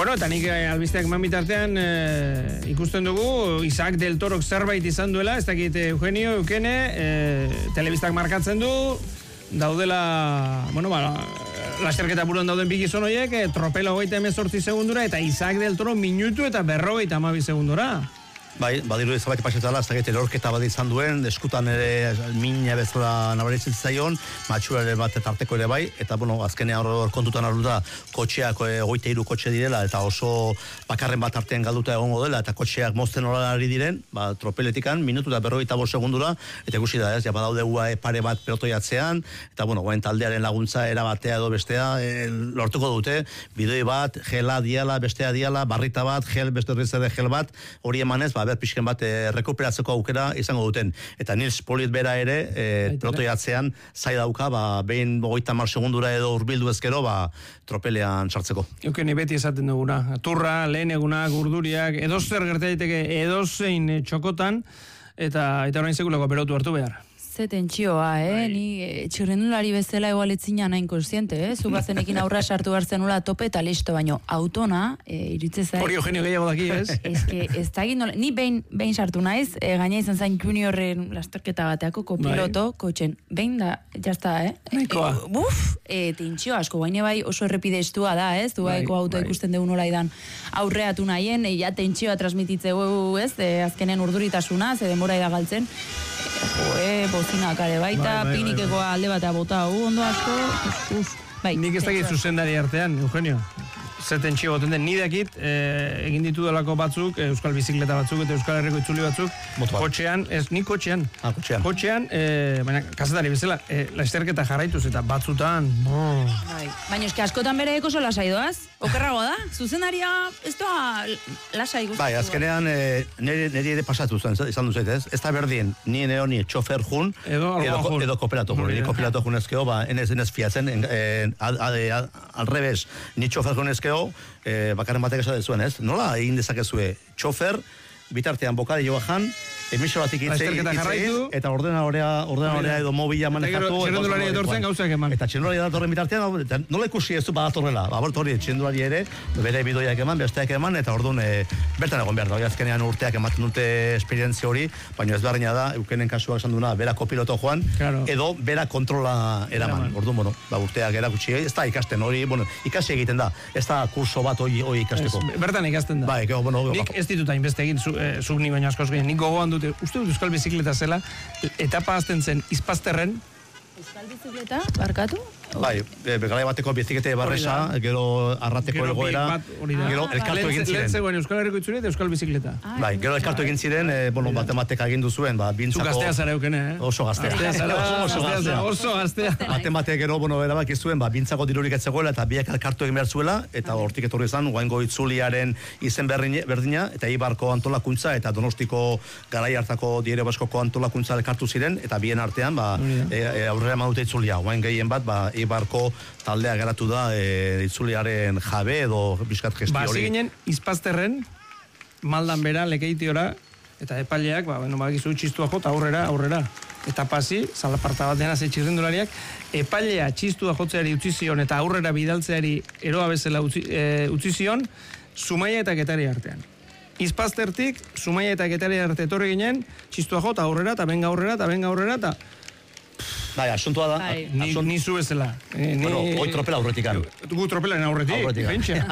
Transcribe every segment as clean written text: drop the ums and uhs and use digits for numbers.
Bueno, eta nik albisteak eman bitartean ikusten dugu, Isaac del Torok zerbait izan duela, ez dakit Eugenio, Eukene, telebistak markatzen du, daudela, lasterketa buruan dauden bigizon horiek, tropela 38 segundura, eta Isaac del Toro minutu eta 52 segundura. Bai, badiru ezabait pasetala, ez dakit erorketa bat izan duen, eskutan ere mina bezala nabaritzen zaion, matxura ere bat tarteko ere bai, eta azkenean hor kontutan hartuta kotxeak 23 kotxe direla, eta oso bakarren bat artean galduta egongo dela, eta kotxeak mozten horari diren, tropeletikan, minutu eta 55 segundura, eta ikusi da ez, badaude pare bat pelotoiatzean, eta guain taldearen laguntza erabatea edo bestea, lortuko dute, bidoi bat, gela diala, bestea diala, barrita bat, gel, beste horrezade gel bat, hori emanez, pixken bat rekuperatzeko aukera izango duten. Eta Nils Polit bera ere, pelotoiatzean zai dauka, behin 30 segundura edo urbildu ezkero, tropelean sartzeko. Eukeni beti esaten duguna. Turra, lehen egunak, urduriak, edozer gertaiteke edozein txokotan, eta orain sekulako berotu hartu behar. Ze tentsioa, ni txirrendulari bezala egoaletzina nahin konsiente, zugazenekin aurra sartu behar zenula tope eta listo, baino autona, iritze zait. Hori Eugenio gehiago daki, ez? Ez da egin nola, ni behin sartu naiz, gaina izan zain juniorren lasterketa bateako kopiloto, kotxen, behin da, jazta, Nahikoa. Tentsio asko, baina bai oso errepide estua da, duaiko auto ikusten dugu nola idan aurreatu nahien, ja tentsioa transmititzeu, azkenen urduritasuna, ze denbora ida galtzen, bozina kare baita, pinikeko alde batea bota, ondo asko, Nik ez dakit zuzendari artean, Eugenio. Zeten txio goten den, nidakit, egin ditu delako batzuk, Euskal Bizikleta batzuk eta Euskal Herriko Itzuli batzuk, kotxean, nik kotxean. Kotxean, baina kazetari bezala, lasterketa jarraituz eta batzutan. Baina eski askotan bere eko sola saidoaz, okerrago da, zuzendaria ez da lasai guztu. Bai, azkenean, niri ere pasatu izan duzet, ez da berdin, ni neoni txofer jun, edo koperato jun. Ni koperato jun ezkeo, enez fiatzen, al revés, ni txofer jun ezkeo, bakarren batek esaten zuen, ez? Nola egin dezakezue txofer, bitartean bokade joa jan, emisio batik itzei, eta ordenadorea edo mobila manejatu. Eta txerrendulari etortzen gauzak eman. Eta txerrendulari etorren bitartean, nola ikusi ez du badatorrela? Hori, txerrendulari ere, bere bidoiak eman, besteak eman, eta orduan bertan egon behar da. Azkenean urteak ematen dute esperientzia hori, baina ez beharrina da, Eukenen kasuak esan duna, bera kopiloto joan, edo bera kontrola eraman. Orduan, urteak erakutsi, ez da ikasten hori, ikasi egiten da, ez da kurso bat hori ikasteko. Bertan ikasten da. Nik ez ditut hainbeste egin, zuk ni baino askoz gehien, nik gogoan dute, uste dut Euskal Bizikleta zela, etapa azten zen Izpazterren. Euskal Bizikleta, barkatu? Bai, garai bateko bizikete barresa, gero arrateko egoera, gero elkartu egin ziren. Lehen zegoen Euskal Herriko Itzuli eta Euskal Bizikleta. Bai, gero elkartu egin ziren, matematika egin duzuen, bintzako... Zu gaztea zara Eukene, Oso gaztea. Oso gaztea. Matematik gero, erabaki zuen, bintzako dirurik etzegoela, eta biak elkartu egin behar zuela, eta hortik etorri izan, Oaingo Itzuliaren izen berdina, eta Eibarko antolakuntza, eta Donostiko garai hartako Diario Baskoko antolakuntza elkartu ziren, eta bien artean, aurrera eman Itzulia, Oain gehien bat, Eibarko taldea geratu da Itzuliaren jabe edo bizkat gestio hori. Hasi ginen Izpazterren, maldan bera, lekeitiora, eta epaileak, bakizu txistua jota aurrera. Eta pasi, salaparta batean hasi txirrendulariak, epailea txistua jotzeari utzi zion eta aurrera bidaltzeari eroa bezala utzi zion, Zumaia eta Getari artean. Izpaztertik, Zumaia eta Getari arte etorri ginen, txistua jota aurrera, eta benga aurrera, eta Bai, asuntua da. Ni zu bezala. Hoi tropela aurretikan. Gu tropelaren aurretik.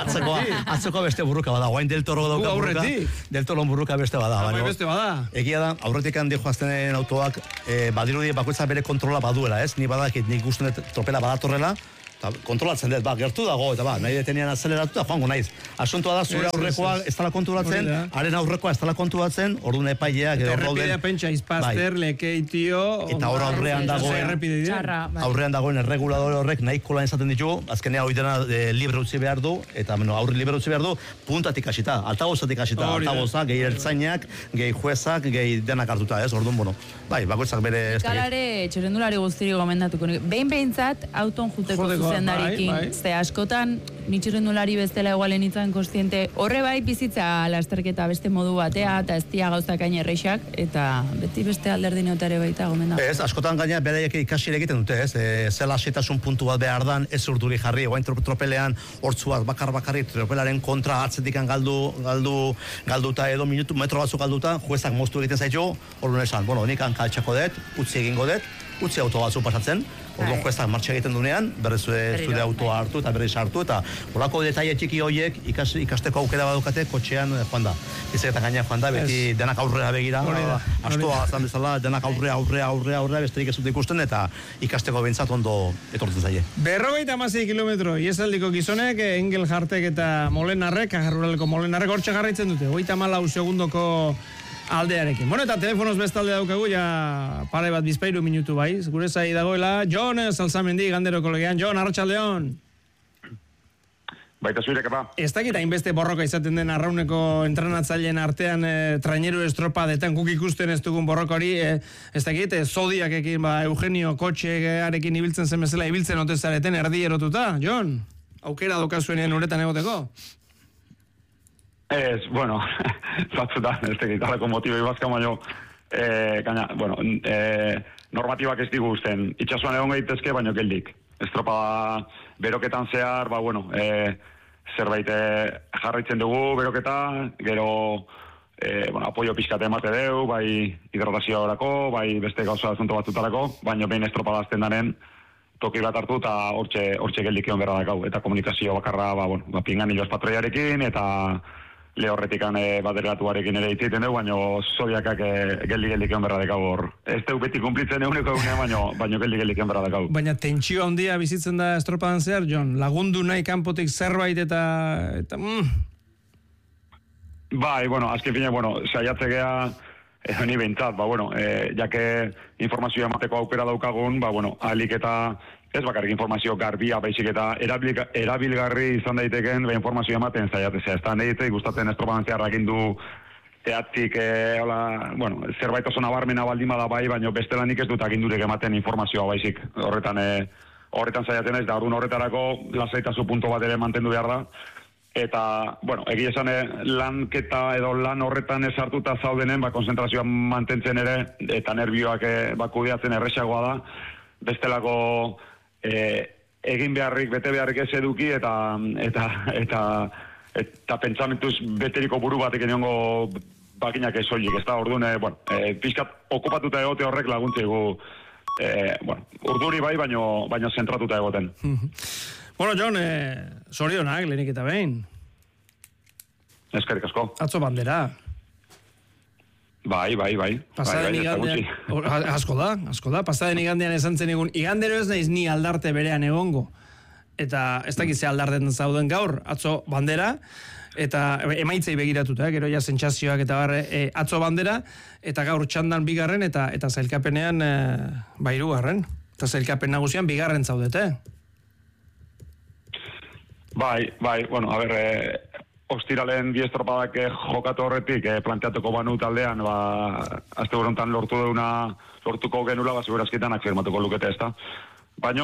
Atzeko beste burruka bada. Guain Del Toro dauka burruka. Del Toro burruka beste bada. Egia da, aurretikan dihoaztenen autoak badirudi bakoitza bere kontrola baduela, ez? Ni badakit, nik guztien tropela badatorrela, kontrolatzen dut, gertu dago, eta nahi detenean azeleratu eta joango naiz. Asuntua da, zure aurrekoa ez dala konturatzen, haren aurrekoa ez dala konturatzen, orduan epaileak edo gauden. Errepidea pentsa, Izpazter, Lekeitio... Eta aurrean dagoen erreguladore horrek nahiko lan esaten ditugu, azkenea hori dena libre utzi behar du, eta aurri libre utzi behar du, puntatik hasita, altagozatik hasita, altagozak, gehi ertzainak, gehi juezak, gehi denak hartuta, ez, orduan, bakoitzak bere... Eskalare, txerrendulari guztiri gomendatuko, behin behintzat, auton juteko zuzendarikin. Ze askotan, nitxirrendulari bestela egualen itzan konstiente, horre bai bizitza lasterketa beste modu batea, eta ez dia gauzak hain erreixak, eta beti beste alderdi neotare baita gomen da. Ez, askotan gaina beraiek ikasi egiten dute, ez? Zela asetasun puntu bat behar dan, ez urduri jarri, oain tropelean, hortzuaz bakarri tropelaren kontra atzetikan galduta edo metro batzuk galduta, juezak moztu egiten zaitu, orduan esan, bueno, nik hankaltxako dut, utzi egingo dut, utzi auto batzu pasatzen, orduan juezak martxa egiten dunean, berriz zure autoa hartu eta berriz hartu, eta olako detaile txiki horiek ikasteko aukera badukate kotxean joan da. Bizeketan gainean joan da, beti denak aurrera begira, astoa azan bezala, denak aurrera, besterik ez dut ikusten, eta ikasteko behintzat ondo etortzen zaie. 56 kilometro, iesaldiko gizonek, Engel Jartek eta Molenarrek, Ajarruraleko Molenarrek hortxe jarraitzen dute, 34 segundoko aldearekin. Bueno, eta telefonoz bestalde daukagu, ja pare bat bizpairu minutu bai, gure zai dagoela, Jon Salsamendi, Iganderoko legean. Jon, arratsaldeon. Baita zuirek, apa. Ez dakit hainbeste borroka izaten den arrauneko entrenatzaileen artean traineru estropadetan guk ikusten ez dugun borroka hori, ez dakit, Zodiakekin, Eugenio Kotxearekin ibiltzen zen bezala, ibiltzen otezareten erdi erotuta, Jon? Aukera dokazuenean uretan egoteko? Ez, bueno, batzutan, ez tekit, alako motiboi bazka, baino, normatibak ez digu usten, itxasuan egon gaitezke, baino geldik. Estropada beroketan zehar, zerbait jarraitzen dugu beroketa, gero, apoio pixkate emate deu, bai hidratazioarako, bai beste gauza asunto batzutarako, baino behin estropada azten daren, toki bat hartu eta hortxe geldik egon berra dakau. Eta komunikazio bakarra, pingan hiloz patroiarekin, eta lehorretikan baderatuarekin ere itziten dugu, baina Zodiakak geldik egon berra dakau hor. Ez dugu beti kumplitzen eguneko egunean, baina geldik egon berra dakau. Baina tentsioa handia bizitzen da estropadan zehar, Jon? Lagundu nahi kanpotik zerbait eta... Bai, azken fina, saiatzegea ni behintzat, jake informazioa emateko aukera daukagun, alik eta ez bakarrik informazio garbia, baizik eta erabilgarri izan daiteken informazioa ematen zaiatzea. Ez da, nahi gustatzen estropadan zeharrakin du teatik, zerbait oso nabarmena baldin bada bai, baina bestela nik ez dut agindurek ematen informazioa baizik. Horretan zaiatzen ez, da orduan horretarako lasaitasun punto bat ere mantendu behar da. Eta, egia esan lanketa edo lan horretan ez hartuta zaudenen, konzentrazioa mantentzen ere, eta nervioak kudeatzen erresagoa da, bestelako egin beharrik, bete beharrik ez eduki, eta pentsamentuz beteriko buru batek eniongo bakinak ez soilik, ez da, orduan, pixkat okupatuta egote horrek laguntzeigu, urduri bai, baino zentratuta egoten. Bueno, Jon, sorionak, lehenik eta behin. Eskerrik asko. Atzo bandera. Bai. Pasaden igandean, asko da, pasaden igandean esan zen egun, igandero ez naiz ni aldarte berean egongo. Eta ez dakiz ze aldarten zauden gaur, atzo bandera, eta emaitzei begiratuta, gero ja sentsazioak eta atzo bandera, eta gaur txandan bigarren, eta zailkapenean hirugarren. Eta zailkapen nagusian bigarren zaudete. Bai, ostiralen bi estropadak jokatu horretik planteatuko banu taldean, azte horontan lortuko genula, segurazkitanak firmatuko lukete ez da. Baina,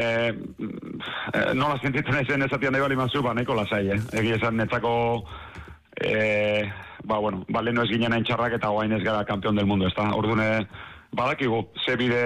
nola sentitzen ezen ezatian nahi bali mazu, nahiko lasai, Egi esan netzako, leheno ez ginen txarrak eta guain ez gara kampion del mundo, ez da. Orduan, badakigu, ze bide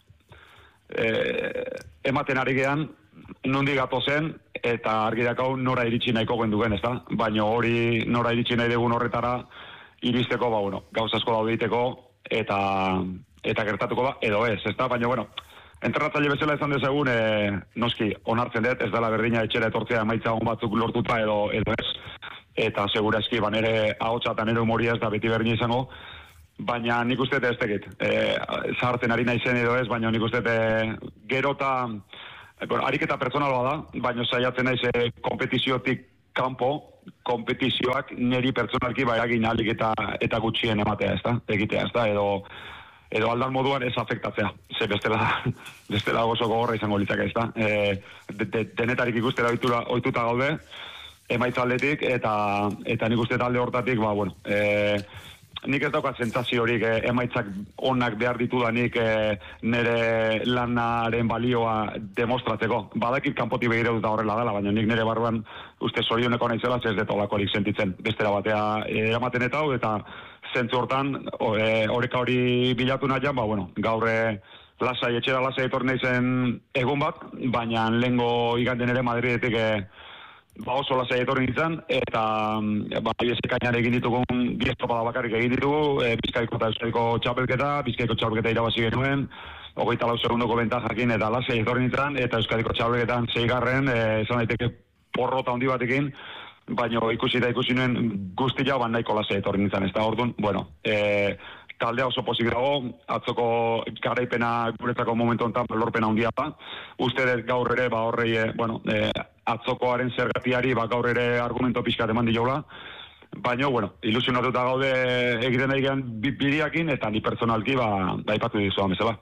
ematen ari gehan, nundi gatozen, eta argi dakau nora iritsi nahiko gendugen, ez da? Baina hori nora iritsi nahi dugun horretara iristeko, gauza asko daudeiteko, eta gertatuko da, edo ez da? Baina, entrenatzaile bezala esan dezagun, noski, onartzen dut, ez dela berdina etxera etortzea emaitza on batzuk lortuta edo ez, eta segurazki, nire ahotsa eta nire humoria ez da beti berdina izango, baina nik uste ez tekit, zahartzen ari naizen edo ez, baina nik uste gerota, ariketa pertsonaloa da, baina saiatzen naiz kompetiziotik kanpo, kompetizioak niri pertsonalki egin ahalik eta gutxien ematea, ez da, egitea, ez da, edo aldan moduan ez afektatzea, ze bestela oso gogorra izango litzake, ez da, denetarik ikustera ohituta gaude, emaitza aldetik, eta nik uste talde hortatik, nik ez daukat sentsazio horik emaitzak onak behar ditudanik nire lanaren balioa demostratzeko. Badakit kanpotik begiratuta horrela dela, baina nik nire barruan uste zorioneko naizela ez dut olakorik sentitzen. Bestera batea eramaten eta hau, eta zentzu hortan oreka hori bilatu nahian, gaur lasai, etxera lasai etorri naizen egun bat, baina lehengo iganden ere Madridetik oso lasai etorri nintzen, eta Ekainaren egin ditugun 10 topada bakarrik egin ditugu, Bizkaiko eta Euskadiko txapelketa, Bizkaiko txapelketa irabazi genuen, 24 segundoko bentajakin eta lasai etorri nintzen, eta Euskadiko txapelketan 6. Esan daiteke porrota handi batekin, baina ikusi nuen guztia nahiko lasai etorri nintzen, ez da orduan, taldea oso pozik dago, atzoko garaipena guretzako momentu honetan lorpena handia da. Uste dut gaur ere, horrei, atzokoaren zergatiari, gaur ere argumento pixkat eman diola. Baina, ilusionatuta gaude egiten egin bideakin, eta ni pertsonalki, aipatu dizuan bezala.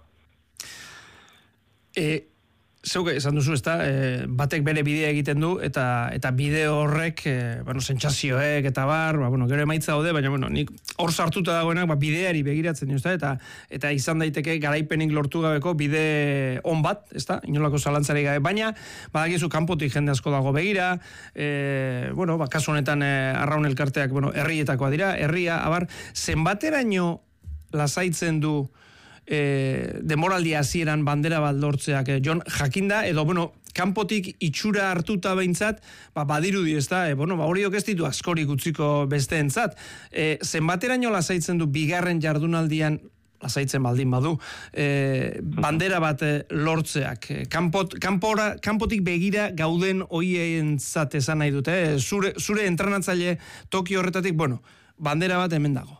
Zeuk esan duzu, ezta, batek bere bidea egiten du, eta bide horrek, sentsazioek eta bar, gero emaitza daude, baina, nik hor sartuta dagoenak, bideari begiratzen, ezta, eta izan daiteke garaipenik lortu gabeko bide on bat, ezta, inolako zalantzari gabe, baina, badakizu kanpotik jende asko dago begira, kasu honetan Arraun elkarteak, herrietakoa dira, herria, abar, zenbateraino lasaitzen du demoraldi hasieran bandera bat lortzeak, Jon, jakinda, edo, kanpotik itxura hartuta behintzat, badirudi, ez da, horiok ez ditu askorik utziko besteentzat. Zenbateraino lasaitzen du bigarren jardunaldian, lasaitzen baldin badu, bandera bat lortzeak. Kanpotik begira gauden hoientzat esan nahi dute, zure entrenatzaile toki horretatik, bandera bat hemen dago.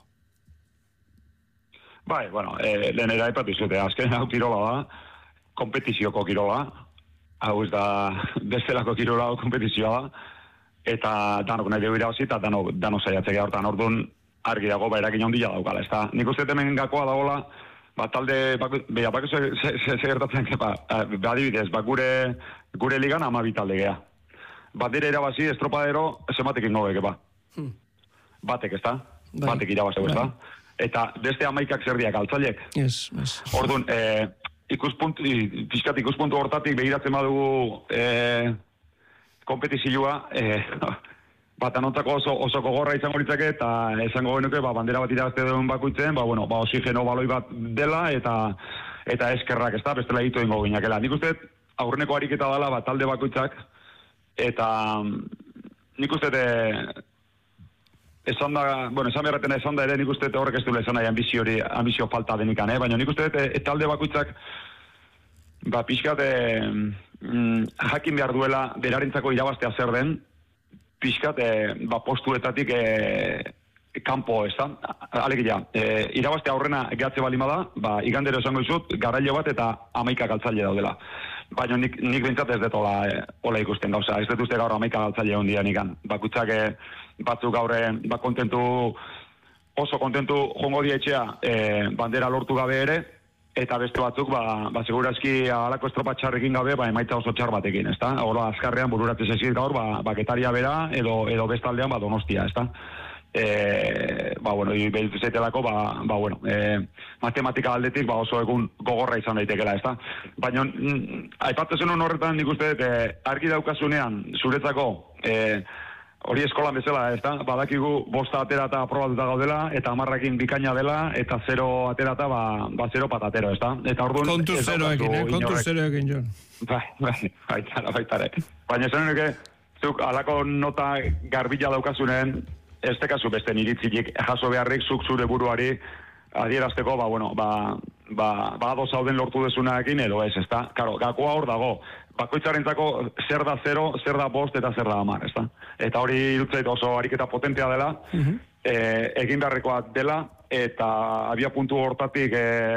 Lehen aipatu izute, azken hau kirola da, kompetizioko kirola, hau ez da bestelako kirola kompetizioa da, eta danok nahi dugu irabazi, eta danok saiatzea hortan orduan argi dago, erakin handia daukala, ez da. Nik uste hemen gakoa dagoela, talde, bako gertatzen, adibidez, gure ligan 12 talde geha. Bandera irabazi, estropadero, zematekin nobek, batek, ez da? Batek irabazeu, ez da? Eta beste 11 zerdiak altzailek. Yes. Orduan, ikuspuntu hortatik begiratzen badugu kompetizioa, anontzako oso gogorra izango litzake, eta esango genuke, bandera bat irabazte duen bakoitzen, oxigeno baloi bat dela, eta eskerrak, ez da, bestela hitu ingo ginakela. Nik uste, aurreneko ariketa dela, talde bakoitzak, eta nik uste, esan da ere nik uste horrek ez duela esan nahi ambizio falta denikan, baina nik uste talde bakoitzak pixkat jakin behar duela berarentzako irabaztea zer den, pixkat postuetatik kanpo, ez da? Alegia, irabaztea aurrena gehatze balima da, igandero esango izut, garailo bat eta 11 galtzaile daudela. Baina nik bintzat ez dut hola ikusten gauza, ez dut uste gaur 11 galtzaile hondia nikan. Bakutzak batzuk gaur oso kontentu jongo dietxea bandera lortu gabe ere, eta beste batzuk, segurazki alako estropa txarrekin gabe, emaitza oso txar batekin, ez da? Hora, azkarrean bururatzen zezit gaur, Getaria bera, edo bestaldean, Donostia, ez da? Behitu zaitelako, matematika aldetik, oso egun gogorra izan daitekela, ez da? Baina, aipatzen horretan nik uste, argi daukasunean, zuretzako, hori eskolan bezala, ez da? Badakigu bosta aterata aprobatuta gaudela, eta 10 bikaina dela, eta 0 aterata, 0 patatero, ez da? Kontu zeroekin, Jon. Baitare. Baina esan nuke, zuk alako nota garbila daukasunen, ez tekazu beste iritzilik jaso beharrik, zuk zure buruari adierazteko, ados zauden lortu dezunarekin, edo ez da? Karo, gakoa hor dago. Bakoitzarentzako zer da 0, zer da 5 eta zer da 10, ez da? Eta hori irutzait oso ariketa potentea dela, egin beharrekoa dela, eta abia puntu hortatik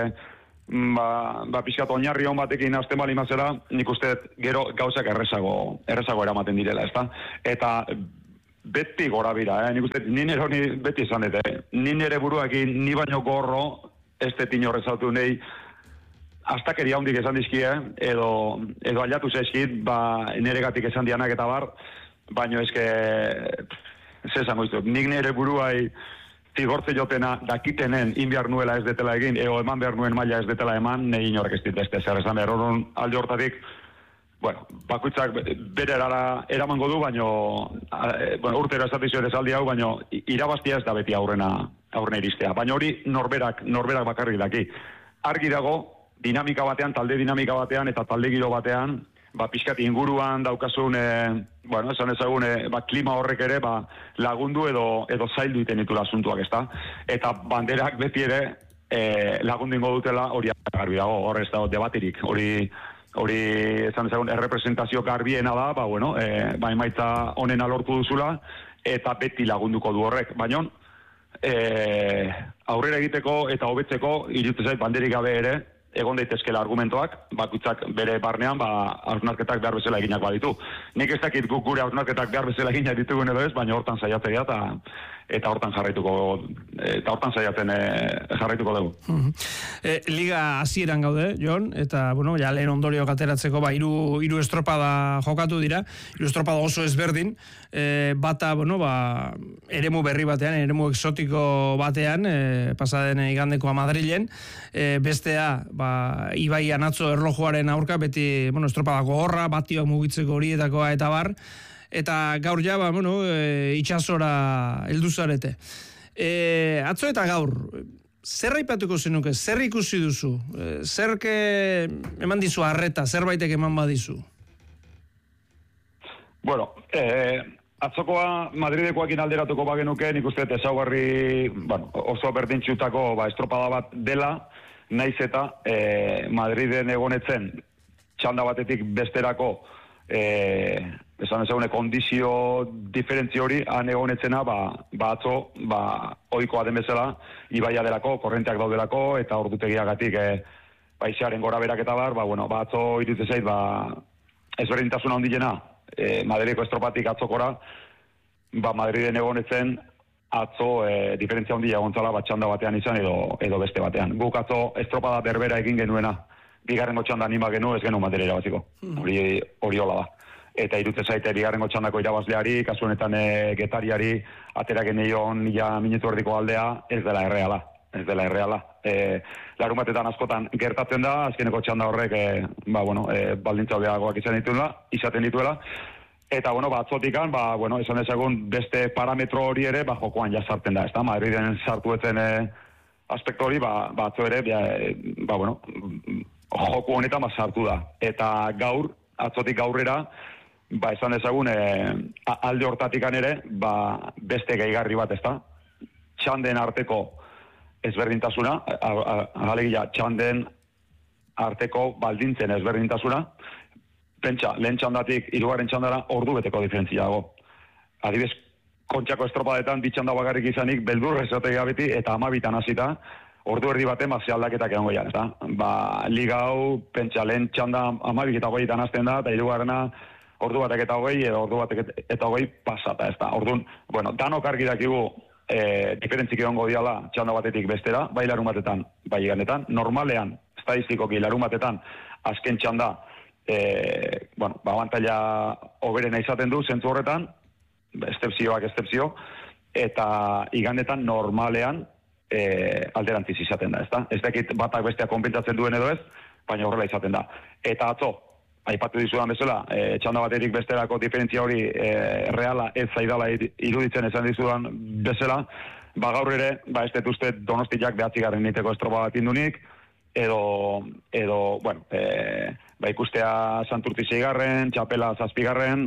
pixkat oinarri hon batekin azten bali mazera, nik uste gero gauzak errezago eramaten direla, ez da? Eta beti gora bira, nik uste, nire honi beti izan dute, nire buruakin, ni baino gorro, ez detin horrezautu nahi, astakeria hondik esan dizkie, edo aldatu zezkit, nire gatik esan dianak eta bar, baino eske, zezango iztu, nik nire buruai zigortze jotena dakitenen inbiar nuela ez detela egin, eman behar nuen maila ez detela eman, nahi inorek ez dit beste zer esan behar. Horren alde hortatik, bueno, bakoitzak bere eramango du, baino, urtero esatizio ere zaldi hau, baino, irabaztia ez da beti aurrena iristea. Baina hori norberak bakarrik daki. Argi dago, dinamika batean, talde dinamika batean, eta talde giro batean, pixkat inguruan daukasun, esan ezagun, klima horrek ere, lagundu edo zaildu iten ditula asuntuak, ezta? Eta banderak beti ere lagundu ingo dutela hori garbi dago, hor ez dago debatirik, hori esan ezagun, errepresentazio garbiena da, emaitza honena lortu duzula, eta beti lagunduko du horrek. Baina, aurrera egiteko eta hobetzeko, iruditzen zait banderik gabe ere, egon daitezkela argumentoak, bakoitzak bere barnean, hausnarketak behar bezala eginak baditu. Nik ez dakit guk gure hausnarketak behar bezala eginak ditugun edo ez, baina hortan saiatzea eta hortan saiatzen jarraituko dugu. Liga hasieran gaude, Jon, eta, ja lehen ondorio ateratzeko, hiru estropada jokatu dira, hiru estropada oso ezberdin, bata, eremu berri batean, eremu exotiko batean, pasaden igandekoa Madrilen, bestea, Ibai Anatzo erlojuaren aurka, beti, estropada gogorra, batioak mugitzeko horietakoa eta bar, eta gaur ja, itxasora heldu zarete. Atzo eta gaur, zer aipatuko zenuke, zer ikusi duzu? Zerke eman dizu arreta, zerbaitek eman badizu? Bueno, atzokoa Madridekoakin alderatuko bagenuke, nik uste ezaugarri, oso berdintxutako estropada bat dela, naiz eta Madriden egonetzen txanda batetik besterako esan ezagune kondizio diferentzi hori han egonetzena atzo ohikoa den bezala ibaia delako, korrenteak daudelako eta ordutegiagatik paisearen gora berak eta atzo iruditzen zait ezberdintasuna handiena Madrideko estropatik atzokora Madriden egonetzen atzo diferentzia handia egontzala txanda batean izan edo beste batean. Guk atzo estropada berbera egin genuena, bigarrengo txanda anima genu, ez genu Madrid irabaziko. Hori hola da. Eta irutzen zaite bigarrengo txandako irabazleari, kasu honetan Getariari, atera geneion minutu erdiko aldea, ez dela erreala. Larun batetan askotan gertatzen da, azkeneko txanda horrek baldintza hobeagoak izaten dituela. Eta, atzotikan, esan ezagun beste parametro hori ere, jokoan jazartzen da, ez da? Madriden sartu etzen aspektu hori, atzo ere, joku honetan sartu da. Eta gaur, atzotik gaurrera, esan ezagun, alde hortatikan ere, beste gehigarri bat, ez da? Txanden arteko ezberdintasuna, alegia, txanden arteko baldintzen ezberdintasuna, pentsa, lehen txandatik, hirugarren txandara, ordu beteko diferentzia dago. Adibez, kontxako estropadetan, ditxanda bakarrik izanik, beldur estrategia beti, eta 12 hasita, ordu erdi baten, aldaketak egon goian, eta liga hau, pentsa, lehen txanda 12:08 hasten da, eta hirugarrena, ordu batek eta 20, edo ordu batek eta 20 pasata, ez da. Orduan, danok argi dakigu, diferentzik egongo diala txanda batetik bestera, bai larun batetan, bai igandetan, normalean, estadistikoki larun batetan, azken txanda, abantaila oberena izaten du, zentzu horretan, estepzio, eta igandetan normalean alderantziz izaten da, ezta? Ez dakit batak bestea konpentsatzen duen edo ez, baina horrela izaten da. Eta atzo, aipatu dizudan bezala, txanda batetik besterako diferentzia hori reala ez zaidala iruditzen esan dizudan bezala, gaur ere, ez dut uste Donostiak 9. niteko estropa bat indunik, edo ikustea Santurtzi 6., Txapela 7.,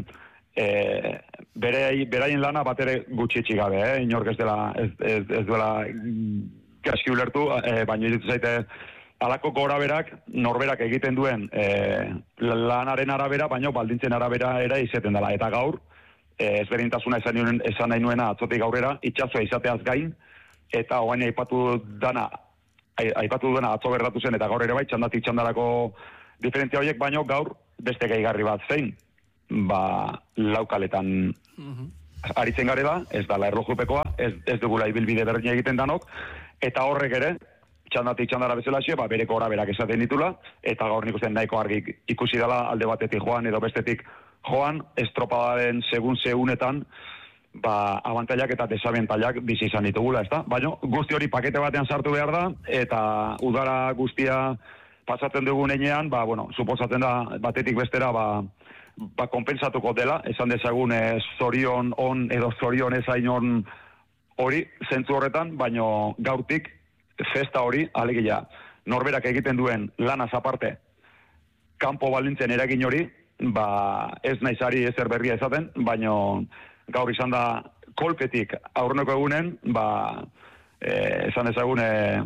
beraien lana bat ere gutxitxi gabe, inork ez duela gaski ulertu, baina iruditzen zaite alako gora berak, norberak egiten duen lanaren arabera, baina baldintzen arabera ere izaten dela. Eta gaur, ezberdintasuna esan nahi nuena atzotik gaurrera, itxasoa izateaz gain, eta hoain aipatu duena atzo gertatu zen, eta gaur ere bai, txandatik txandarako diferentzia horiek, baina gaur beste gehigarri bat zein, laukaletan aritzen garela, ez dala erlojupekoa, ez dugula ibilbide berdina egiten danok, eta horrek ere, txandatik txandara bezala xe, bereko gora berak esaten ditula, eta gaur nik uste nahiko argi ikusi dela alde batetik joan edo bestetik joan, estropadaren segun zeunetan, abantailak eta desabantailak bizi izan ditugula, ezta? Baina guzti hori pakete batean sartu behar da, eta udara guztia pasatzen dugun heinean, suposatzen da batetik bestera, konpentsatuko dela, esan dezagun zorion on edo zorion ezain on hori, zentzu horretan, baina gaurtik festa hori, alegia, norberak egiten duen lanaz aparte, kanpo balintzen eragin hori, ez naizari ezer berria esaten, baina gaur izan da kolpetik aurreneko egunen, esan ezagun,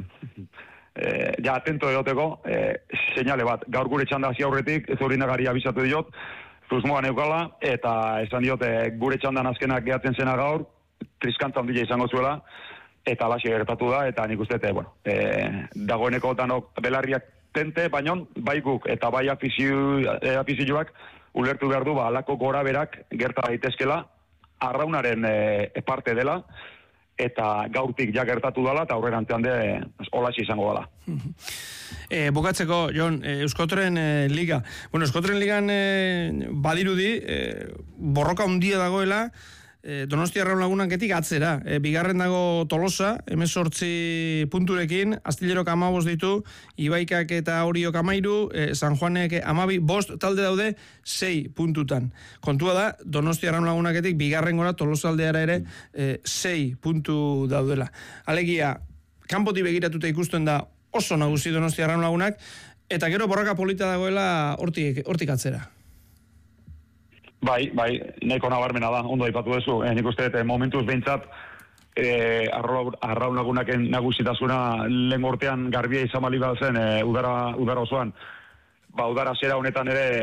atento egoteko, seinale bat, gaur gure txanda hasi aurretik, Zurinagari abisatu diot, susmoan eukala, eta esan diot, gure txandan azkenak gehatzen zena gaur, triskantza handia izango zuela, eta alaxe gertatu da, eta nik uste, dagoeneko danok belarriak tente, baina bai guk eta bai afizioak ulertu behar du, alako gora berak gerta daitezkela, arraunaren parte dela, eta gaurtik ja gertatu dela, eta aurrerantzean olaxe izango dela. Bukatzeko, Jon, Euskotren Liga. Bueno, Euskotren Ligan badirudi, borroka handia dagoela, Donostia Arraun Lagunaketik atzera. Bigarren dago Tolosa, 18 punturekin, Astillerok 15 ditu, Ibaikak eta Oriok 13, San Juanek 12, 5 talde daude 6 puntutan. Kontua da, Donostia Arraun Lagunaketik bigarren gora Tolosa aldeara ere 6 puntu daudela. Alegia, kanpotik begiratuta ikusten da oso nagusi Donostia Arraun Lagunak, eta gero borroka polita dagoela hortik atzera. Bai, nahiko nabarmena da, ondo aipatu duzu. Nik uste, momentuz behintzat, Arraun Lagunaken nagusitasuna lehen urtean garbia izan bali bat zen udara osoan. Udara zera honetan ere,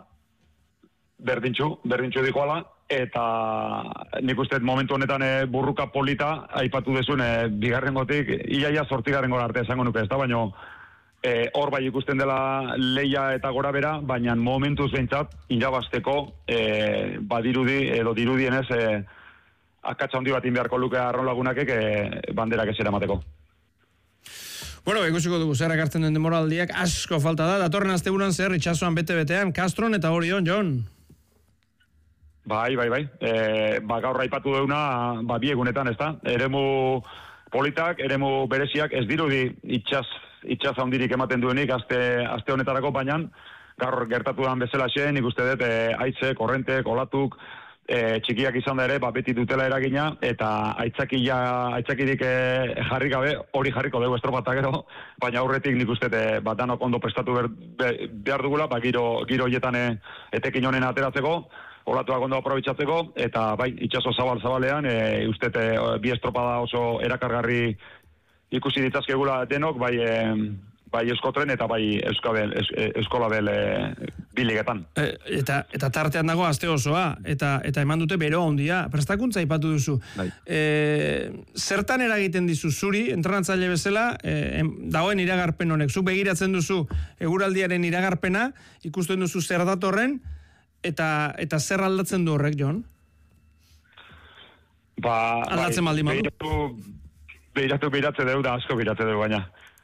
berdintxu dikoala, eta nik uste momentu honetan burruka polita aipatu duzun bigarren gotik, iaia 8 gora arte esango nuke, ez da, baino hor bai ikusten dela leia eta gora bera, baina momentuz behintzat, irabazteko dirudienez akatsa handi bat inbeharko luke Arraun Lagunakek banderak ez eramateko. Bueno, ikusiko dugu zer ekartzen den demoraldiak, asko falta da, datorren asteburuan zer itxasoan bete-betean, Castron eta Orion, Jon? Bai. Gaur aipatu deuna, bi egunetan, ez da? Eremu politak, eremu bereziak, ez dirudi itxas handirik ematen duenik aste honetarako, baina gaur gertatu dan bezala nik uste dut haitze, korrentek, olatuk, txikiak izan da ere, beti dutela eragina, eta aitzakirik jarri gabe, hori jarriko dugu estropata gero, baina aurretik nik uste danok ondo prestatu behar dugula, giro hietan etekin honen ateratzeko, olatuak ondo aprobitzatzeko, eta bai, itxaso zabalean, uste bi estropada oso erakargarri ikusi ditzazkegula denok, bai Euskotren eta bai Euskolabel biligetan. Eta tartean dago aste osoa, eta eman dute bero handia. Prestakuntza aipatu duzu. Bai. Zertan eragiten dizu zuri, entrenatzaile bezala, dagoen iragarpen honek. Zuk begiratzen duzu eguraldiaren iragarpena, ikusten duzu zer datorren, eta zer aldatzen du horrek, Jon? Aldatzen baldin badu? Beiratze dugu da, asko beiratze dugu baina.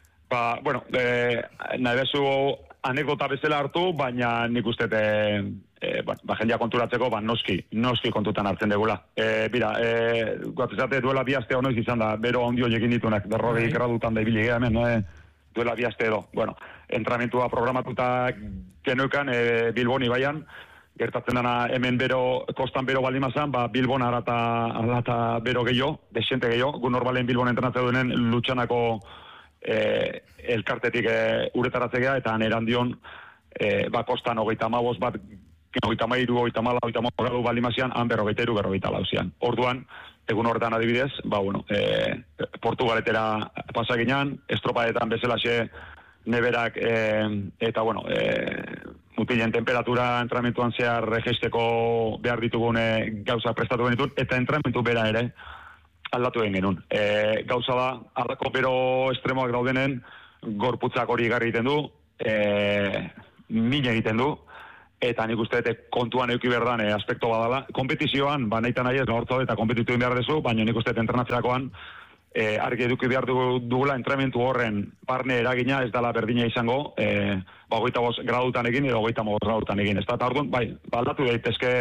Nahi bezu anekdota bezala hartu, baina nik uste jendia konturatzeko, noski kontutan hartzen degula. Guatzizate duela bi aste honoiz izan da, bero ondio jekin ditunak, 40 gradutan da ibili hemen, duela bi aste edo. Entramentua programatuta genuekan Bilbon ibaian, gertatzen dana hemen kostan bero baldimazan, Bilbon arata bero gehiago, desente gehiago, gu normalen Bilbon entrenatzen duen Lutxanako elkartetik uretaratzea, eta neran dion kostan 35 bat, 33, 34 gradu baldimazian, han 43 lauzian. Orduan, egun horretan adibidez, Portugaletera pasaginan, estropadetan bezalaxe neberak, eta mutilen temperatura entrenamentuan zehar regeisteko behar ditugun gauza prestatu genitun, eta entrenamentu bera ere aldatu egin genuen. Gauza da, aldako bero estremoak daudenen, gorputzak hori garri egiten du, min egiten du, eta nik uste kontuan euki berdan aspekto badala. Kompetizioan, nahitan nahi ez nortzo eta kompetitu behar dezu, baina nik uste entrenatzerakoan argi eduki behar dugula entrenamentu horren barne eragina ez dela berdina izango, 25 gradutan egin edo 35 gradutan egin. Eta orduan, aldatu daitezke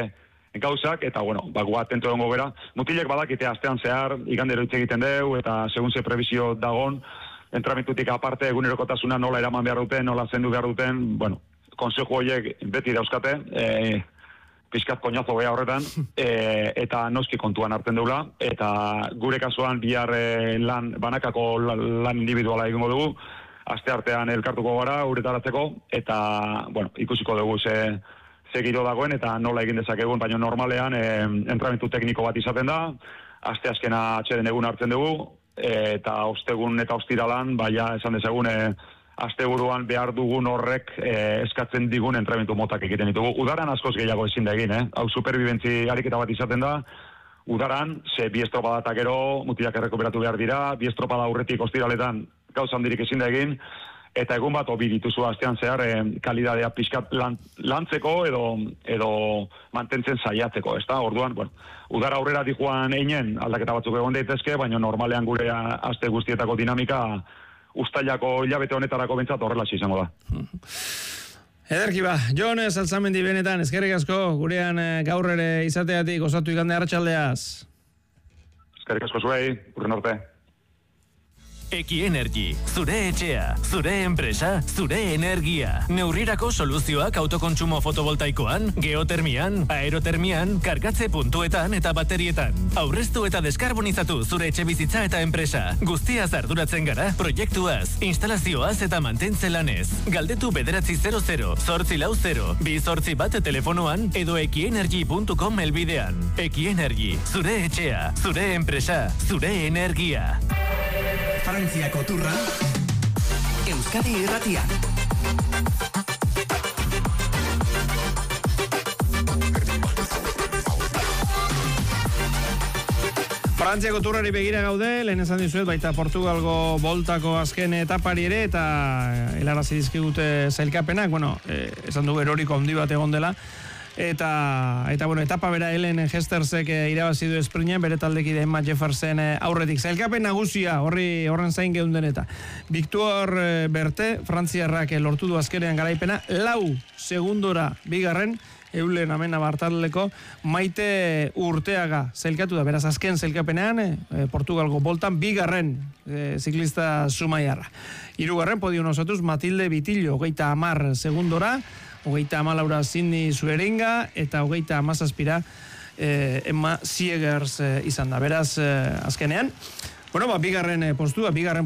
gauzak, eta, bueno, gu atento egongo bera. Mutilek badakite astean zehar, igandero hitz egiten deu, eta segun ze prebizio dagon, entramitutik aparte, egunerokotasuna nola eraman behar duten, nola zendu behar duten, bueno, konsejo horiek beti dauzkate, pizkat koñazo beha horretan, eta noski kontuan hartzen deula, eta gure kasuan bihar banakako lan individuala egingo dugu, aste artean elkartuko gara, uretaratzeko, eta, bueno, ikusiko dugu ze giro dagoen, eta nola egin dezakegun, baina normalean entrenamentu tekniko bat izaten da, aste azkena atxeden egun hartzen dugu, eta ostegun eta ostiralan, baina esan dezagun, asteburuan behar dugun horrek eskatzen digun entrenamentu motak egiten ditugu. Udaran askoz gehiago ezin da egin, Hau superbibentzi ariketa bat izaten da, udaran, bi estropada gero, mutilak errekuperatu behar dira, bi estropada aurretik ostiraletan gauza handirik ezin da egin, eta egun bat obi dituzu astean zehar kalidadea pixkat lantzeko edo mantentzen saiatzeko, ezta? Orduan, bueno, udara aurrera dijoan einen aldaketa batzuk egon daitezke, baina normalean gure aste guztietako dinamika ustailako hilabete honetarako bentsat horrela izango da. Ederki ba, Jon Salzamendi benetan, eskerrik asko, gurean gaur ere izateatik osatu igande arratsaldeaz. Eskerrik asko zuei, urren arte. Eki Energy, zure etxea, zure enpresa, zure energia. Neurrirako soluzioak autokontsumo fotovoltaikoan, geotermian, aerotermian, kargatze puntuetan eta baterietan. Aurreztu eta deskarbonizatu zure etxe bizitza eta enpresa. Guztiaz arduratzen gara, proiektuaz, instalazioaz eta mantentze lanez. Galdetu 900 840 281 telefonoan edo ekienergy.com elbidean. Eki Energy, zure etxea, zure enpresa, zure energia. Frantziako turra, Euskadi Irratian. Frantziako turrari begira gaude, lehen esan dizuet, baita Portugalgo boltako azken etapari ere, eta helarazi dizkigute zailkapenak, bueno, esan du eroriko handi bat egon dela, eta bueno, etapa bera Ellen Hestersek irabazi du esprinean, bere taldekide Emma Jeffersen aurretik. Zailkapen nagusia horren zain geunden eta Victor Berte, frantziarrak lortu du azkenean garaipena, 4 segundora bigarren, Eulen Amena Bartaleko, Maite Urteaga zailkatu da, beraz azken zailkapenean, Portugalgo boltan bigarren ziklista zumaiarra. 3. podio nosotuz, Matilde Bitillo, 30 segundora, 34 Cindy Zueringa eta 37 Emma Siegers izan da. Beraz, azkenean, bueno, bigarren postu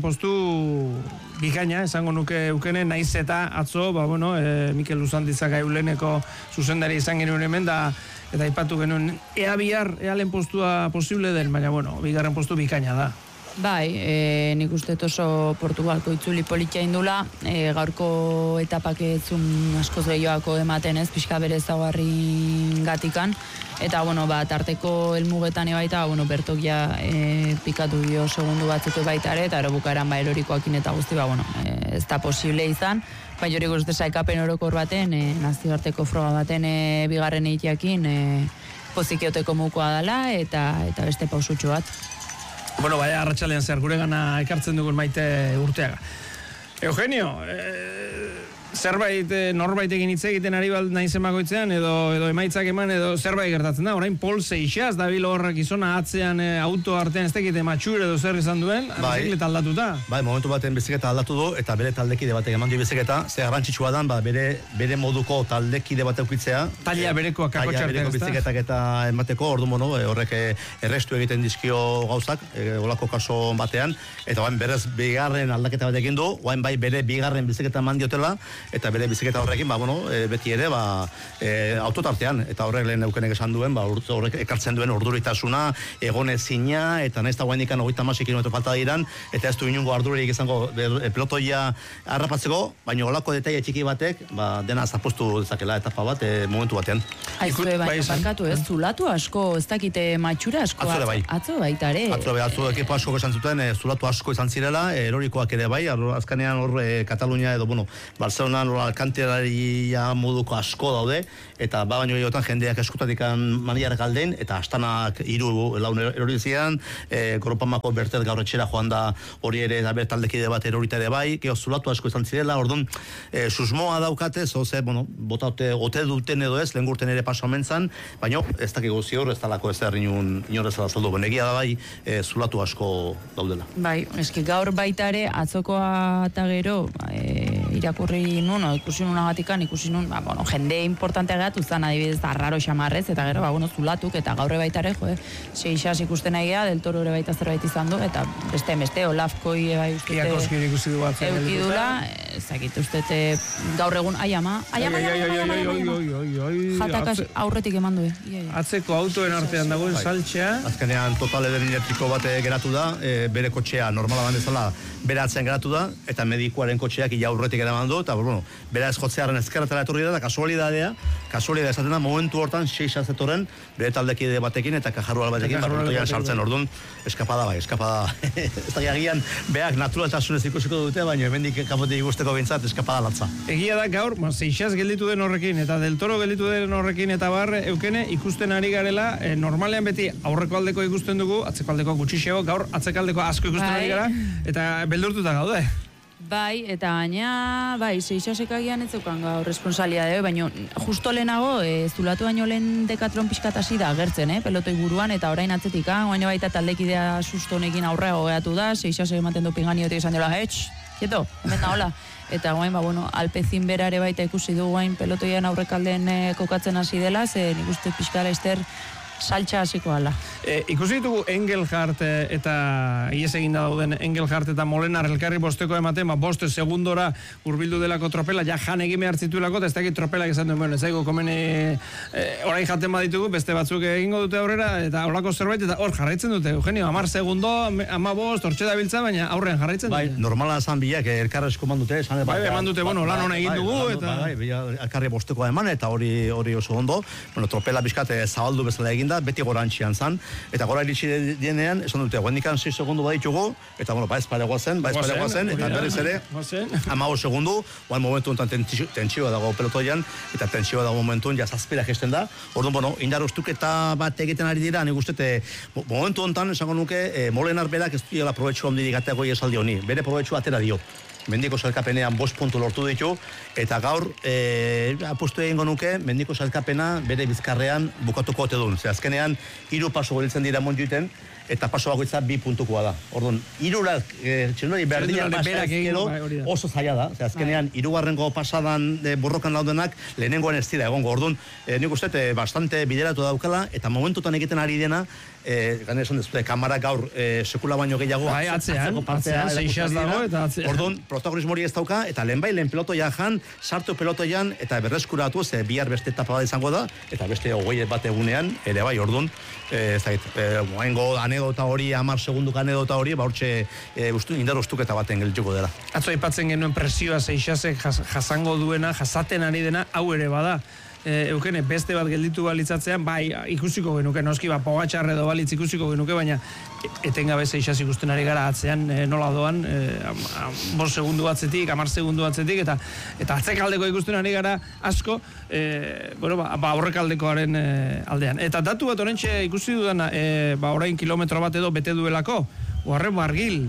bikaina, esango nuke eukene, naiz eta atzo, Mikel Luzandizaga Euleneko zuzendari izan genuen hemen da, eta aipatu genuen, ea lehen postua posible den, baina, bigarren postu bikaina da. Bai, nik uste oso Portugalko itzuli politia indula, gaurko etapak etzun askoz gehiago ematen ez, pixka bere ezaugarri gatikan, eta, tarteko helmugetan ebaita, Bertokia pikatu dio segundu batzuk baita ere, eta bukaeran erorikoakin eta guzti, ez da posible izan, baina hori guzti saikapen orokor baten, nazioarteko froga baten bigarren eitiakin, pozikeoteko mukoa dela, eta beste pausutxo bat. Baina arratsalean zer gure gana ekartzen dugun Maite Urteaga. Eugenio, zerbait norbait egin hitz egiten ari naiz emagoitzean edo emaitzak eman edo zerbait gertatzen da. Orain Pol Seixas dabil horrek izona atzean auto artean ez dakite matxur edo zer izan duen, bizikleta aldatuta. Bai, momentu baten bizikleta aldatu du eta bere taldekide batek eman dio bizikleta, ze garrantzitsua dan bere moduko taldekide bat eukitzea. Taila berekoak kakotxartean, ezta? Bizikletak eta emateko, horrek errestu egiten dizkio gauzak, olako kaso batean, eta berez bigarren aldaketa bat egin du, bai bere bigarren bizikleta eman diotela, eta bere bizikleta horrekin, beti ere, autotartean, eta horrek lehen eukenek esan duen, horrek ekartzen duen urduritasuna, egonezina, eta nahiz da guainikan 36 kilometro falta diran, eta ez du inungo ardurik izango pelotoia harrapatzeko, baina olako detaile txiki batek, dena zapostu dezakela etapa bat, momentu batean. Aizue, baina barkatu ez, zulatu asko, ez dakite matxura asko, atzo baita ere. Atzo ekipo asko esan zuten, zulatu asko izan zirela, erorikoak ere bai, azkanean hor Katalunia edo, Barcelona da nola alkantelaria moduko asko daude, eta baino gehiagotan jendeak eskutatik maniarrak aldein, eta astanak 3-4 erori zian, Goropamako Bertet gaur etxera joan da hori ere, da taldekide bat erorita ere bai, geho zulatu asko izan zirela, orduan, susmoa daukate, zoze, bota ote duten edo ez, lehen gurten ere paso amentzan, baina ez dakiko zior, ez talako ez da inorez da zaldu, benegia da bai, zulatu asko daudela. Bai, eski gaur baita ere, atzokoa eta gero, irakurri nun, ikusi nun agatikan, ikusi nun, jende importantea gatu zan, adibidez, arraro xamarrez, eta gero, zulatuk, eta gaur baita ere, Seixas ikusten egia, Del Toro ere baita zerbait izan du, eta beste, Olafkoi bai ustete... Iakoskir ikusi du batzen. Eukidula, ezakit ustete gaur egun, ama, jatak aurretik eman du. Atzeko autoen artean dagoen saltxea. Azkenean total eder elektriko bat geratu da, bere kotxea normala bandezala bere atzean geratu da, eta medikuaren kotxeak ia aurretik eraman du, eta bera ez jotzearen ezkerretara etorri da, kasualidadea esaten da, momentu hortan Seixas etoren, bere taldekide batekin, eta kajarrual batekin, pelotoian sartzen orduan, eskapada. Ez da agian, beak naturaltasunez ikusiko dute, baina hemendik kapotik ikusteko bintzat, eskapada latza. Egia da gaur, Seixas gelditu den horrekin, eta Del Toro gelditu den horrekin, eta eukene, ikusten ari garela, normalean beti aurreko aldeko ikusten dugu, atzeko aldeko gutxixego, gaur atzeko asko ikusten ari gara, eta beldurtuta gaude. Bai, eta baina, Seixasek agian ez zeukan gaur responsalia baina justo lehenago, zulatu baino lehen Decathlon pixkat hasi da agertzen, pelotoi buruan, eta orain atzetik, baina baita taldekidea sustonekin aurrea gogeatu da, Seixasek ematen du pinganiotik izan dela, quieto, hemen da, hola. Eta guain, Alpezin bera ere baita ikusi du guain pelotoian aurrekalden kokatzen hasi dela, ze nik uste pixkara ester saltxa hasiko ala. Ikusi ditugu Engelhardt eta ies eginda dauden Engelhardt eta Molenar elkarri bosteko ematen, boste segundora urbildu delako tropela, ja jan egin behar zituelako, eta ez dakit tropelak esan duen, ez zaigu komene orain jaten baditugu, beste batzuk egingo dute aurrera, eta horako zerbait, eta hor jarraitzen dute, Eugenio, 10 segundo, 15, hortxe da biltza, baina aurrean jarraitzen dute. Bai, normala esan bilak, elkarrezko mandute, eman dute, lan hona egin dugu, eta... elkarri bosteko eman, eta hori oso ondo, tropela bizkate zabaldu bezala eginda, beti gorantxian zan, eta gora iritsi dienean, esan dute, guendikan 6 segundu baditugu, eta baez paregoa zen, eta berriz ere, 15 segundu, guan momentu enten tentsioa dago pelotoian, eta tentsioa dago momentu ja zazpira gesten da, orduan, indar ustuketa bat egiten ari dira, nik ustete, momentu hontan, esango nuke, Molenar berak ez duela probetxu handirik ateako esaldi honi, bere probetxu atera dio. Mendiko sailkapenean 5 puntu lortu ditu, eta gaur apustu egingo nuke, Mendiko sailkapena bere bizkarrean bukatuko ote duen. Azkenean, 3 paso gelditzen dira monjuiten, eta paso bakoitza 2 puntukoa da. Orduan, 3 txelunari berdinak pasa oso zaila da. Azkenean, 3. pasadan borrokan daudenak, lehenengoan ez dira egongo. Orduan, nik uste, bastante bideratu daukala, eta momentutan egiten ari dena, gane esan dezute, kamara gaur sekula baino gehiago. Atzean, Seixas dago, eta atzean. Orduan, protagonismo hori ez dauka, eta lehen pelotoia jan, sartu pelotoian, eta berreskuratu, ze bihar beste etapa bat izango da, eta beste 20 bat egunean, ere bai, orduan, ez dakit, moengo anedota hori, 10 segunduk anedota hori, hortxe indar ustuketa baten geldituko dela. Atzo aipatzen genuen presioa Seixasek jasango duena, jasaten ari dena, hau ere bada. Eukene, beste bat gelditu balitzatzean, bai, ikusiko genuke, noski, pogatxarre edo balitz ikusiko genuke, baina etengabe Seixas ikusten ari gara atzean nola doan, 5 segundu atzetik, 10 segundu atzetik, eta atzekaldeko ikusten ari gara asko, aurrekaldekoaren aldean. Eta datu bat orentxe ikusi dudana, orain kilometro bat edo bete duelako, Oarre Bargil,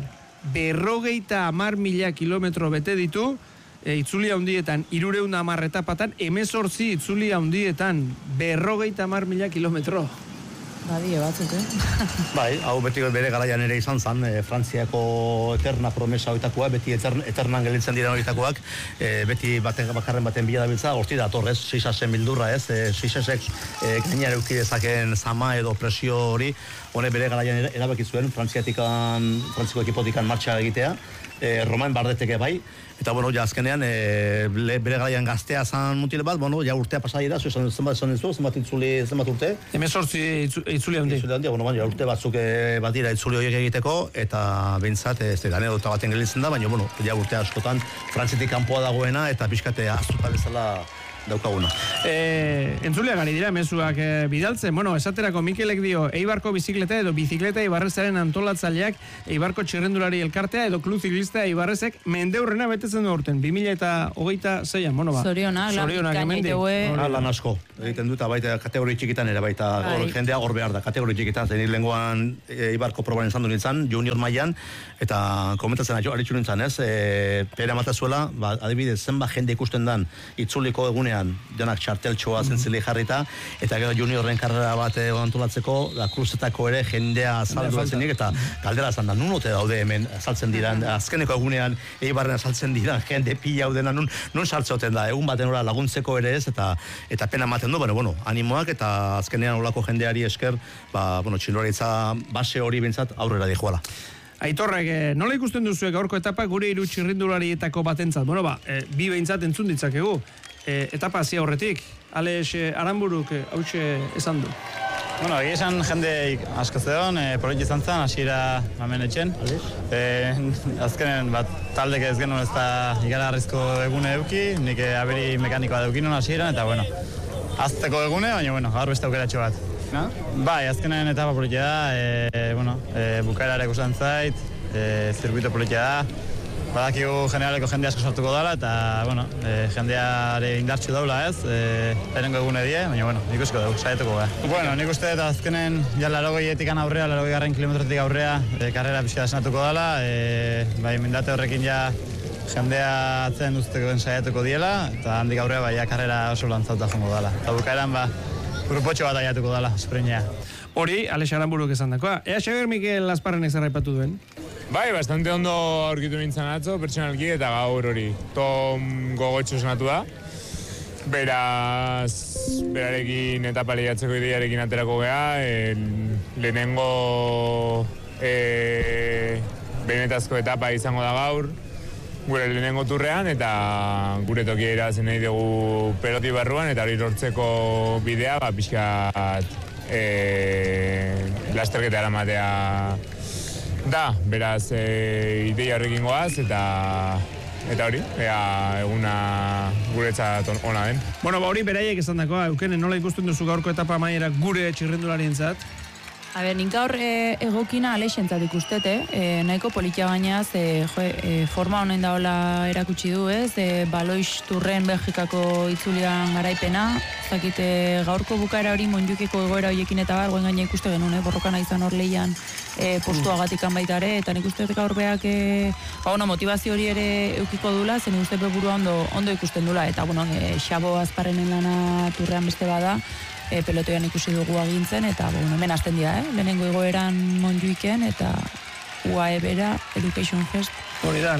50.000 kilometro bete ditu, itzuli handietan, 310 etapatan, 18 itzuli handietan, 50.000 kilometro. Badie batzuk, Bai, hau beti bere garaian ere izan zan, Frantziako eterna promesa horitakoa, beti eternan gelditzen dira horitakoak, beti bakarren baten bila dabiltza, horti da torrez, Seixasen bildurra ez, Seixasek gainean eukidezaken zama edo presio hori, hone bere garaian erabaki zuen, Frantziako ekipotikan martxa egitea, Romain Bardeteke bai, eta ja azkenean bere garaian gaztea zan mutile bat, ja urtea pasadira, zenbat itzuli, zenbat urte? 18 itzuli handi. Ja urte batzuk bat dira itzuli horiek egiteko, eta bintzat, anedota baten gelditzen da, baina ja urte askotan Frantzitik kanpoa dagoena, eta pixkate aztuta bezala daukaguna. Entzuleak ari dira mezuak bidaltzen, esaterako Mikelek dio, Eibarko bizikleta edo bizikleta Eibarrezaren antolatzaileak Eibarko txirrendulari elkartea edo klub ziklista Eibarrezek mendeurrena betetzen du aurten, 2026an, Zorionak, Lan asko, egiten dut, baita kategori txikitan ere, baita jendea hor behar da, kategori txikitan, zenik lenguan Eibarko proban izan du nintzen, junior mailan, eta komentatzen aritxu nintzen, ez? Pere amatazuela, adibidez, zenba jende ikusten dan, itzuliko egunean, jonak txarteltxoa zentzili jarrita, eta gero juniorren karrera bat antolatzeko, da kruzetako ere jendea azaldu zenik, eta galdera zan da, nun ote daude hemen azaltzen dira, azkeneko egunean Eibarren azaltzen dira, jende pila haudena, nun sartzeoten da, egun baten ora laguntzeko ere ez, eta pena ematen du, animoak, eta azkenean olako jendeari esker, txiloretza base hori bintzat aurrera dijoala. Aitorrek, nola ikusten duzuek gaurko etapa gure hiru txirrindularietako batentzat? Bi behintzat entzun ditzakegu. Etapa hasia horretik, Alex Aranburuk hautxe esan du. Egia esan jende asko zegoen, polit izan zen, hasiera hemen etxen. Azkenen taldek ez genuen ez da ikaragarrizko egune eduki, nik aberi mekanikoa eduki nuen hasieran, eta azteko egune, baina gaur beste aukeratxo bat. Bai, azkenen etapa politia da, bukaera ere ikusten zait, zirkuito politia da, badakigu generaleko jende asko sartuko dela, eta jendeare indartxu daula ez, lehenengo egune die, baina ikusiko dugu, saietuko gara. Nik uste eta azkenen ja 80-etikan aurrea, 80 kilometrotik aurrea, karrera pixka da senatuko dela, mindate horrekin ja jendea atzen usteko den saietuko diela, eta handik aurrea karrera oso lantzauta jongo dela. Eta bukaeran grupotxo bat aiatuko dela, esprinea. Hori, Alex Aranburuk esan dakoa. Ea Xabier Mikel Asparrenek zerraipatu duen? Bai, bastante ondo aurkitu nintzen atzo, pertsonalki, eta gaur hori tom gogotxo esnatu da. Beraz, berarekin etapa lehiatzeko ideiarekin aterako geha, lehenengo benetazko etapa izango da gaur, gure lehenengo turrean, eta gure tokia irazen nahi dugu peloti barruan, eta hori lortzeko bidea, pixkat lasterketa eramatea da, beraz ideia horrekin goaz, eta hori, eguna guretzat ona den. Hori beraiek esan dakoa, Eukene, nola ikusten duzu gaurko etapa amaiera gure txirrendularientzat? Nik gaur egokina Alexentzat ikustete, nahiko politia gainaz, forma honen daola erakutsi du, ez? Baloix Turren Belgikako itzulian garaipena, zakite gaurko bukaera hori Monjuikeko egoera horiekin eta bar, guen gaina ikuste genuen, borrokan izan hor lehian postuagatikan baitare, eta nik uste gaur beak motivazio hori ere eukiko dula, zen uste burua ondo ikusten dula, eta Xabo Azparrenen lana Turrean beste bada, pelotoian ikusi dugu agintzen, eta hemen hasten dira, lehenengo egoeran Monjuiken, eta UAE bera, Education Fest. Hori da,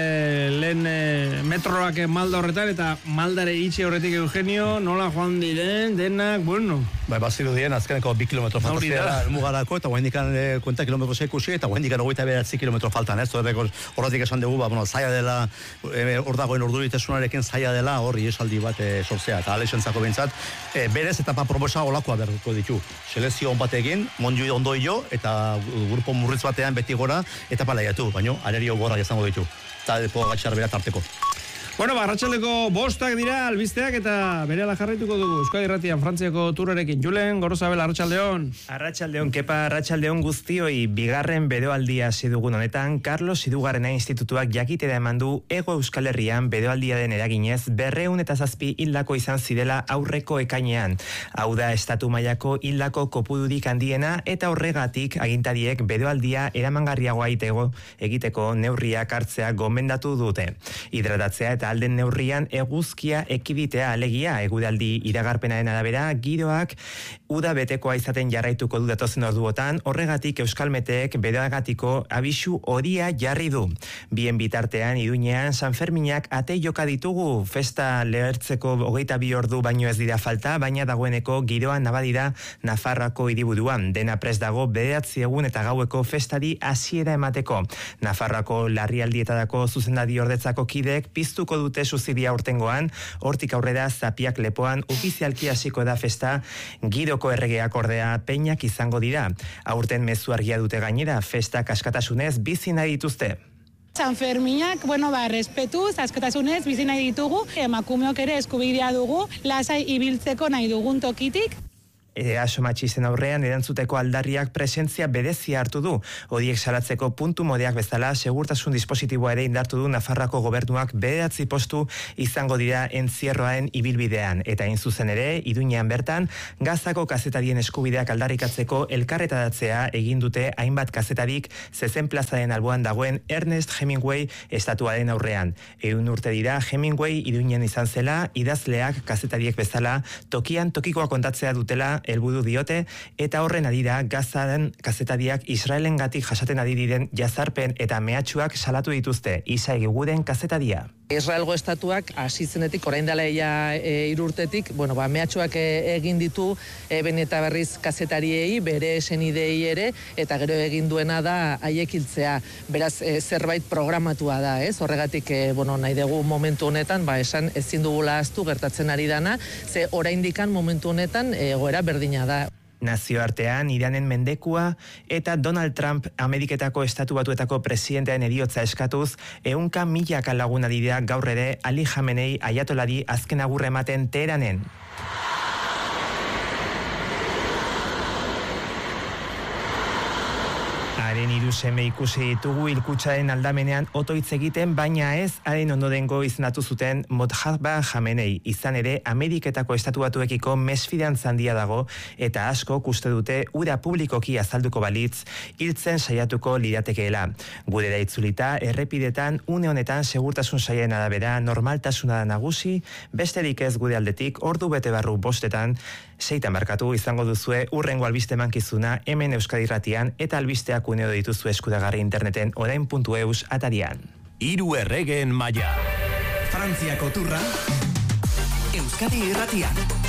lehen metroak malda horretan, eta maldare itxe horretik Eugenio, nola joan diren, denak, Baziru dien, azkeneko 2 kilometro faltazia mugarako, eta guaindikan kuenta kilometro ikusi, eta guaindikan 29 kilometro faltan, ez? Horretik esan dugu, zaila dela, hor dagoen orduritesunarekin zaila dela, horri esaldi bat sortzea, eta Alexentzako bintzat, berez etapa proposa olakoa berduko ditu. Selezio batekin, Monjui ondo hilo, eta grupo murritz batean beti gora, etapa lehiatu, baina arerio gorrak izango ditu, eta depo gatxar bera tarteko. Arratsaldeko 5 dira albisteak eta berehala jarraituko dugu Euskadi Irratian Frantziako turrerekin. Julen, Gorosabel, arratsaldeon. Arratsaldeon, Kepa, arratsaldeon guztioi. Bigarren bedoaldia hasi dugun honetan, Carlos Hirugarrena Institutuak jakitera eman du Hego Euskal Herrian bedoaldia den eraginez 207 hildako izan zirela aurreko ekainean. Hau da estatu mailako hildako kopururik handiena eta horregatik agintariek bedoaldia eramangarriagoa egiteko neurriak hartzea gomendatu dute. Hidratatzea eta alden neurrian eguzkia ekiditea alegia eguraldi iragarpenaren arabera giroak uda betekoa izaten jarraituko du datozen orduotan, horregatik Euskalmetek bedoagatiko abisu horia jarri du. Bien bitartean Iruñean San Ferminak ate joka ditugu, festa lehertzeko 22 ordu baino ez dira falta, baina dagoeneko giroa nabadira Nafarroako hiriburuan, dena prest dago 9 egun eta gaueko festari hasiera emateko. Nafarroako larrialdietarako zuzendari ordetzako kideek piztuko dute suzidia urtengoan, hortik aurrera Zapiak lepoan ofizialki hasiko da festa, giroko erregeak ordea peinak izango dira. Aurten mezu argia dute gainera, festak askatasunez bizi nahi dituzte. San Ferminak, respetuz, askotasunez, bizi nahi ditugu, emakumeok ere eskubidea dugu, lasai ibiltzeko nahi dugun tokitik. Eraso matxisten aurrean erantzuteko aldarriak presentzia berezia hartu du. Horiek salatzeko puntu modeak bezala, segurtasun dispositiboa ere indartu du Nafarroako gobernuak 9 postu izango dira entzierroaren ibilbidean. Eta hain zuzen ere, Iruñean bertan, Gazako kazetarien eskubideak aldarrikatzeko elkarretaratzea egin dute hainbat kazetarik zezen plazaren alboan dagoen Ernest Hemingway estatuaren aurrean. 100 urte dira Hemingway Iruñean izan zela, idazleak kazetariek bezala, tokian tokikoa kontatzea dutela helburu diote, eta horren adira Gazaren kazetariak Israelengatik jasaten ari diren jazarpen eta mehatxuak salatu dituzte. Isa Egiguren kazetaria. Israelgo estatuak hasi zenetik orain dela 3 urtetik, mehatxuak egin ditu ben eta berriz kazetariei, bere senidei ere, eta gero egin duena da haiek hiltzea. Beraz, zerbait programatua da, ez? Horregatik, nahi dugu momentu honetan, esan ezin dugula ahaztu gertatzen ari dana, ze oraindikan momentu honetan egoera berdina da. Nazioartean, Iranen mendekua eta Donald Trump Ameriketako Estatu Batuetako presidentearen heriotza eskatuz, 100.000 laguna dira gaur ere Ali Khamenei aiatolari azken agurra ematen Teheranen. Haren 3 seme ikusi ditugu hilkutxaren aldamenean otoitz egiten, baina ez haren ondorengo izendatu zuten Mojtaba Khamenei. Izan ere, Ameriketako Estatu Batuekiko mesfidantza handia dago, eta asko uste dute ura publikoki azalduko balitz, hiltzen saiatuko liratekeela. Gurera itzulita, errepidetan, une honetan segurtasun saiaren arabera normaltasuna da nagusi, besterik ez gure aldetik, ordu bete barru 5:00 6 izango duzue urrengo albiste mankizuna hemen Euskadi Irratian, eta albisteak uneo dituzu eskuragarri interneten orain.eus atarian. 3 erregeen maila. Frantziako turra, Euskadi Irratian.